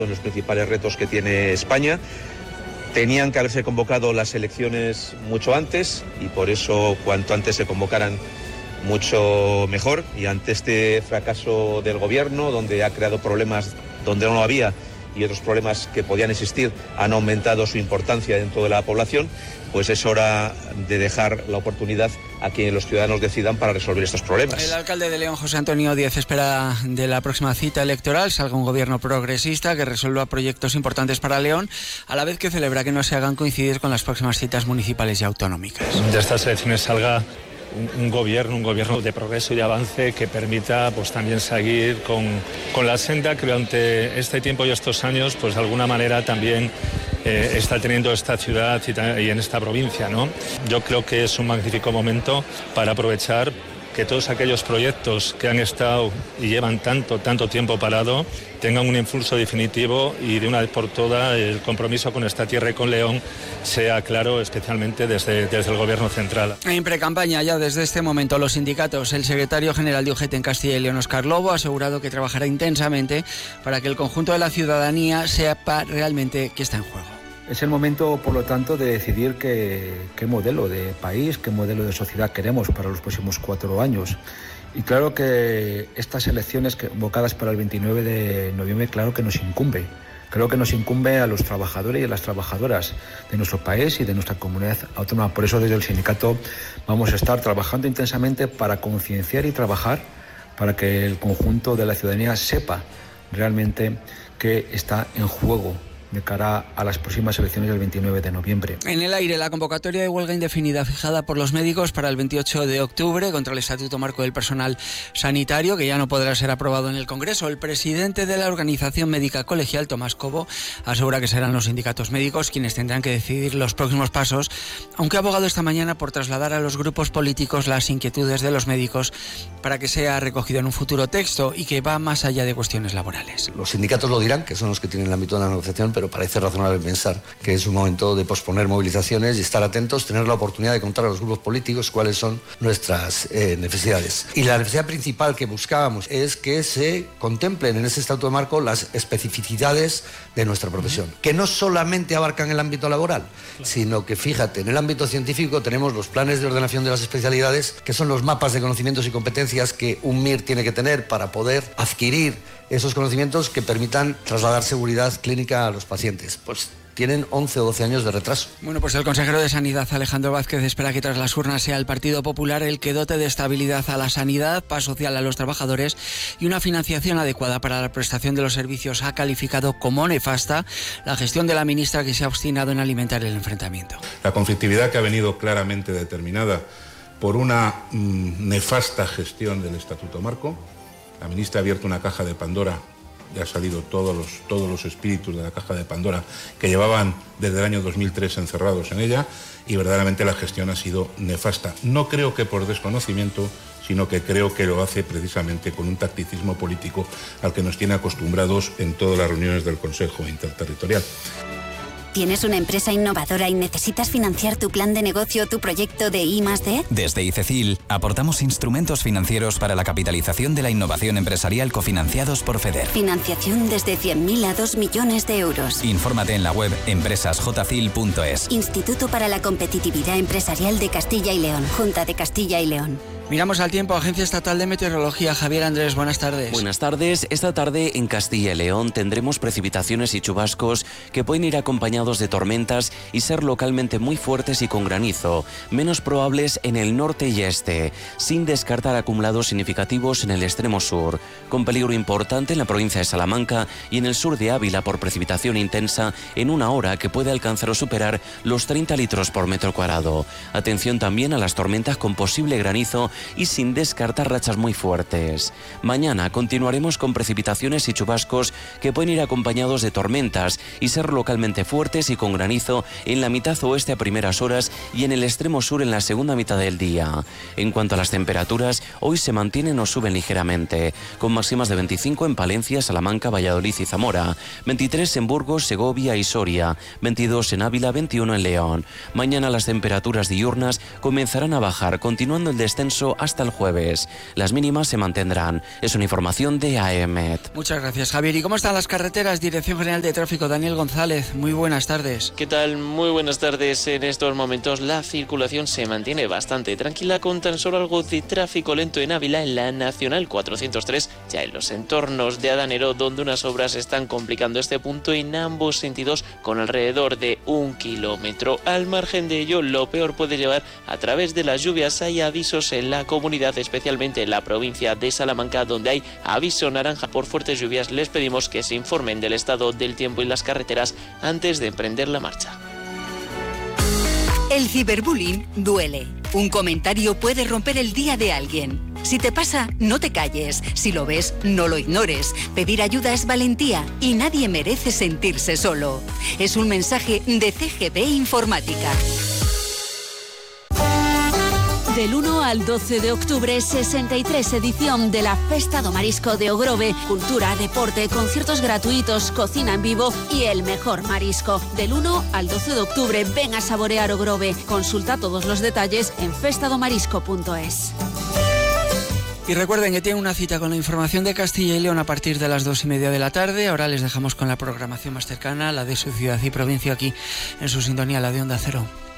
Los principales retos que tiene España. Tenían que haberse convocado las elecciones mucho antes y por eso cuanto antes se convocaran mucho mejor. Y ante este fracaso del gobierno, donde ha creado problemas donde no lo había y otros problemas que podían existir han aumentado su importancia dentro de la población, pues es hora de dejar la oportunidad a que los ciudadanos decidan para resolver estos problemas. El alcalde de León, José Antonio Díez, espera de la próxima cita electoral salga un gobierno progresista que resuelva proyectos importantes para León, a la vez que celebra que no se hagan coincidir con las próximas citas municipales y autonómicas. De estas elecciones salga un gobierno de progreso y de avance que permita pues también seguir con la senda que durante este tiempo y estos años pues de alguna manera también está teniendo esta ciudad y en esta provincia, ¿no? Yo creo que es un magnífico momento para aprovechar que todos aquellos proyectos que han estado y llevan tanto tiempo parado tengan un impulso definitivo y de una vez por todas el compromiso con esta tierra y con León sea claro, especialmente desde el Gobierno central. En precampaña ya desde este momento los sindicatos, el secretario general de UGT en Castilla y León, Óscar Lobo, ha asegurado que trabajará intensamente para que el conjunto de la ciudadanía sepa realmente qué está en juego. Es el momento, por lo tanto, de decidir qué modelo de país, qué modelo de sociedad queremos para los próximos 4 años. Y claro que estas elecciones convocadas para el 29 de noviembre, claro que nos incumbe. Creo que nos incumbe a los trabajadores y a las trabajadoras de nuestro país y de nuestra comunidad autónoma. Por eso desde el sindicato vamos a estar trabajando intensamente para concienciar y trabajar para que el conjunto de la ciudadanía sepa realmente qué está en juego de cara a las próximas elecciones del 29 de noviembre. En el aire, la convocatoria de huelga indefinida fijada por los médicos para el 28 de octubre contra el Estatuto Marco del Personal Sanitario, que ya no podrá ser aprobado en el Congreso. El presidente de la Organización Médica Colegial, Tomás Cobo, asegura que serán los sindicatos médicos quienes tendrán que decidir los próximos pasos, aunque ha abogado esta mañana por trasladar a los grupos políticos las inquietudes de los médicos para que sea recogido en un futuro texto y que va más allá de cuestiones laborales. Los sindicatos lo dirán, que son los que tienen el ámbito de la negociación, pero parece razonable pensar que es un momento de posponer movilizaciones y estar atentos, tener la oportunidad de contar a los grupos políticos cuáles son nuestras necesidades. Y la necesidad principal que buscábamos es que se contemplen en ese Estatuto Marco las especificidades de nuestra profesión, que no solamente abarcan el ámbito laboral, sino que, fíjate, en el ámbito científico tenemos los planes de ordenación de las especialidades, que son los mapas de conocimientos y competencias que un MIR tiene que tener para poder adquirir esos conocimientos que permitan trasladar seguridad clínica a los pacientes. Pues tienen 11 o 12 años de retraso. Bueno, pues el consejero de Sanidad, Alejandro Vázquez, espera que tras las urnas sea el Partido Popular el que dote de estabilidad a la sanidad, paz social a los trabajadores y una financiación adecuada para la prestación de los servicios. Ha calificado como nefasta la gestión de la ministra, que se ha obstinado en alimentar el enfrentamiento. La conflictividad que ha venido claramente determinada por una nefasta gestión del Estatuto Marco. La ministra ha abierto una caja de Pandora, ya han salido todos los espíritus de la caja de Pandora que llevaban desde el año 2003 encerrados en ella, y verdaderamente la gestión ha sido nefasta. No creo que por desconocimiento, sino que creo que lo hace precisamente con un tacticismo político al que nos tiene acostumbrados en todas las reuniones del Consejo Interterritorial. ¿Tienes una empresa innovadora y necesitas financiar tu plan de negocio o tu proyecto de I+D? Desde ICECIL aportamos instrumentos financieros para la capitalización de la innovación empresarial cofinanciados por FEDER. Financiación desde 100.000 a 2 millones de euros. Infórmate en la web empresasjcil.es. Instituto para la Competitividad Empresarial de Castilla y León. Junta de Castilla y León. Miramos al tiempo. Agencia Estatal de Meteorología. Javier Andrés, buenas tardes. Buenas tardes. Esta tarde en Castilla y León tendremos precipitaciones y chubascos que pueden ir acompañados de tormentas y ser localmente muy fuertes y con granizo, menos probables en el norte y este, sin descartar acumulados significativos en el extremo sur, con peligro importante en la provincia de Salamanca y en el sur de Ávila por precipitación intensa en una hora que puede alcanzar o superar los 30 litros por metro cuadrado. Atención también a las tormentas con posible granizo y sin descartar rachas muy fuertes. Mañana continuaremos con precipitaciones y chubascos que pueden ir acompañados de tormentas y ser localmente fuertes y con granizo en la mitad oeste a primeras horas y en el extremo sur en la segunda mitad del día. En cuanto a las temperaturas, hoy se mantienen o suben ligeramente, con máximas de 25 en Palencia, Salamanca, Valladolid y Zamora, 23 en Burgos, Segovia y Soria, 22 en Ávila, 21 en León. Mañana las temperaturas diurnas comenzarán a bajar, continuando el descenso descanso hasta el jueves. Las mínimas se mantendrán. Es una información de AEMET. Muchas gracias, Javier. ¿Y cómo están las carreteras? Dirección General de Tráfico, Daniel González. Muy buenas tardes. ¿Qué tal? Muy buenas tardes. En estos momentos la circulación se mantiene bastante tranquila, con tan solo algo de tráfico lento en Ávila, en la Nacional 403, ya en los entornos de Adanero, donde unas obras están complicando este punto en ambos sentidos con alrededor de 1 kilómetro. Al margen de ello, lo peor puede llevar a través de las lluvias. Hay avisos en la comunidad, especialmente en la provincia de Salamanca, donde hay aviso naranja por fuertes lluvias. Les pedimos que se informen del estado del tiempo y las carreteras antes de emprender la marcha. El ciberbullying duele. Un comentario puede romper el día de alguien. Si te pasa, no te calles. Si lo ves, no lo ignores. Pedir ayuda es valentía y nadie merece sentirse solo. Es un mensaje de CGB Informática. Del 1 al 12 de octubre, 63 edición de la Festa do Marisco de Ogrove. Cultura, deporte, conciertos gratuitos, cocina en vivo y el mejor marisco. Del 1 al 12 de octubre, ven a saborear Ogrove. Consulta todos los detalles en festadomarisco.es. Y recuerden que tienen una cita con la información de Castilla y León a partir de las 2:30 de la tarde. Ahora les dejamos con la programación más cercana, la de su ciudad y provincia, aquí en su sintonía, la de Onda Cero.